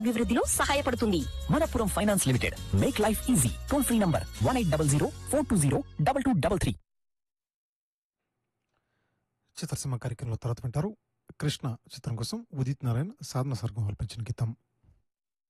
అభివృద్ధిలో సహాయపడుతుంది. Manappuram finance limited, make life easy. Toll free number 1800 420 2233. చిత్రసీమ కార్యక్రమంలో తర్వాత వింటారు. కృష్ణ చిత్రం కోసం ఉదిత్ నారాయణ్, సాధన సర్గం ఆలపించిన గీతం.